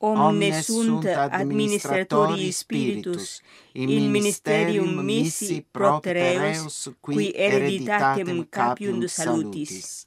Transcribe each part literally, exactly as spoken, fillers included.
omnes sunt administratori spiritus, in ministerium missi propter eos, qui hereditatem capiunt salutis.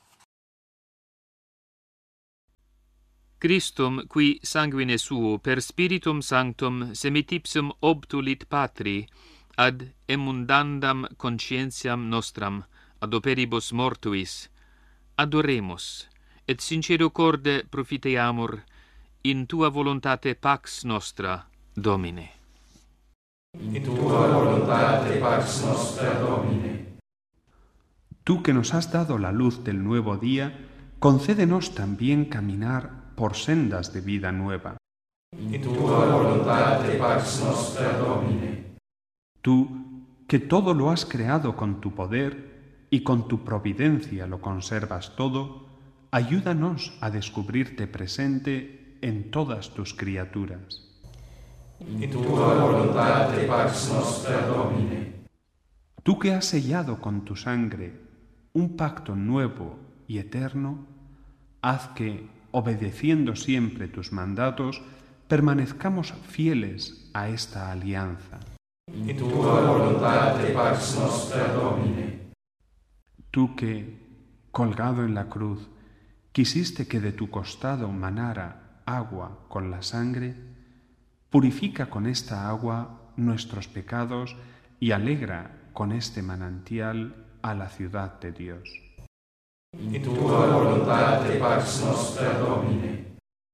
Christum, qui sanguine suo per Spiritum Sanctum semitipsum obtulit Patri, ad emundandam conscientiam nostram, ad operibus mortuis, adoremus, et sincero corde profiteamur, in tua voluntate pax nostra, Domine. In tua voluntate pax nostra, Domine. Tú que nos has dado la luz del nuevo día, concédenos también caminar por sendas de vida nueva. In tua voluntate pax nostra, Domine. Tú, que todo lo has creado con tu poder y con tu providencia lo conservas todo, ayúdanos a descubrirte presente en todas tus criaturas. In tua voluntate pax nostra, Domine. Tú que has sellado con tu sangre un pacto nuevo y eterno, haz que, obedeciendo siempre tus mandatos, permanezcamos fieles a esta alianza. In tua voluntate pax nostra, Domine. Tú que, colgado en la cruz, quisiste que de tu costado manara agua con la sangre, purifica con esta agua nuestros pecados y alegra con este manantial a la ciudad de Dios. In tua voluntate pax nostra, Domine.